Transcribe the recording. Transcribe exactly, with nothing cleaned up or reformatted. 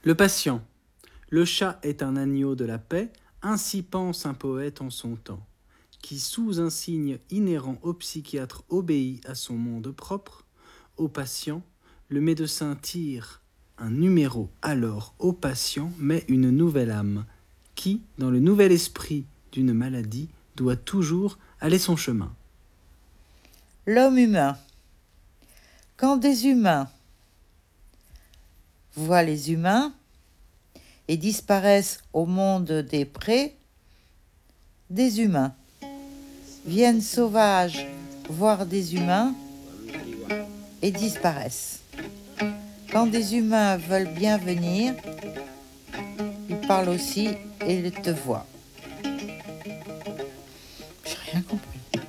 Le patient. Le chat est un agneau de la paix, ainsi pense un poète en son temps, qui sous un signe inhérent au psychiatre obéit à son monde propre. Au patient, le médecin tire un numéro, alors au patient met une nouvelle âme, qui, dans le nouvel esprit d'une maladie, doit toujours aller son chemin. L'homme humain. Quand des humains voient les humains et disparaissent au monde des prés, des humains viennent sauvages voir des humains et disparaissent. Quand des humains veulent bien venir, ils parlent aussi et ils te voient. J'ai rien compris.